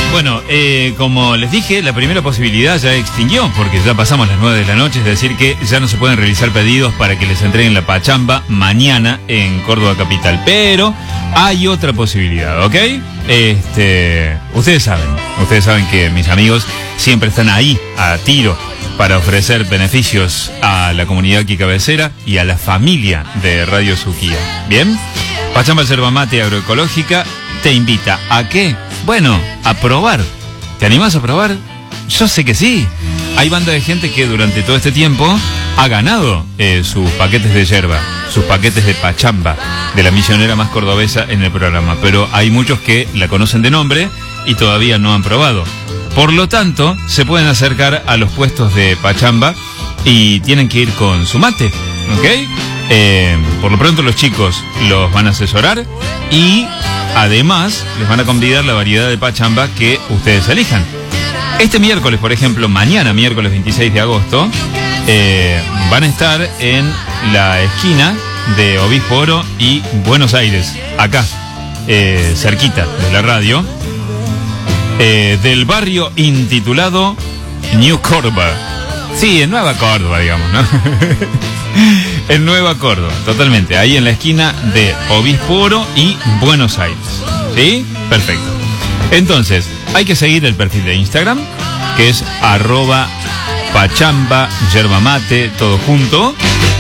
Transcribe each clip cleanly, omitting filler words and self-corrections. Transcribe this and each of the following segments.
Bueno, como les dije, la primera posibilidad ya extinguió, porque ya pasamos las 9 de la noche, es decir que ya no se pueden realizar pedidos para que les entreguen la pachamba mañana en Córdoba Capital. Pero hay otra posibilidad, ¿ok? Ustedes saben que mis amigos siempre están ahí, a tiro, para ofrecer beneficios a la comunidad quicabecera y a la familia de Radio Suquía. ¿Bien? Pachamba Yerba Mate Agroecológica te invita ¿a qué? Bueno, a probar. ¿Te animás a probar? Yo sé que sí. Hay banda de gente que durante todo este tiempo ha ganado sus paquetes de yerba, sus paquetes de pachamba de la misionera más cordobesa en el programa. Pero hay muchos que la conocen de nombre y todavía no han probado. Por lo tanto, se pueden acercar a los puestos de pachamba y tienen que ir con su mate, ¿ok? Por lo pronto los chicos los van a asesorar y además les van a convidar la variedad de pachamba que ustedes elijan. Este miércoles, por ejemplo, mañana, miércoles 26 de agosto, van a estar en la esquina de Obispo Oro y Buenos Aires, acá, cerquita de la radio, del barrio intitulado New Córdoba. Sí, en Nueva Córdoba, digamos, ¿no? En Nueva Córdoba, totalmente. Ahí en la esquina de Obispo Oro y Buenos Aires. ¿Sí? Perfecto. Entonces, hay que seguir el perfil de Instagram, que es @pachamba yerba mate, todo junto.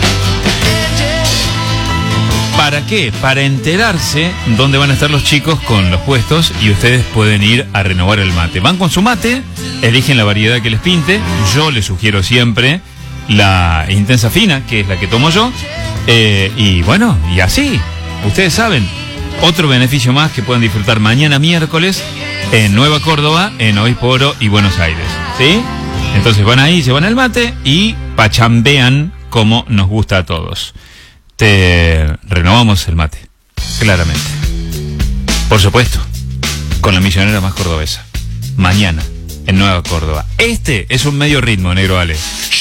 ¿Para qué? Para enterarse dónde van a estar los chicos con los puestos y ustedes pueden ir a renovar el mate. Van con su mate, eligen la variedad que les pinte. Yo les sugiero siempre la intensa fina, que es la que tomo yo. Y bueno, y así, ustedes saben, otro beneficio más que pueden disfrutar mañana miércoles en Nueva Córdoba, en Obispo Oro y Buenos Aires. ¿Sí? Entonces van ahí, se van al mate y pachambean como nos gusta a todos. Te renovamos el mate, claramente. Por supuesto, con la misionera más cordobesa. Mañana, en Nueva Córdoba. Este es un medio ritmo, negro Ale.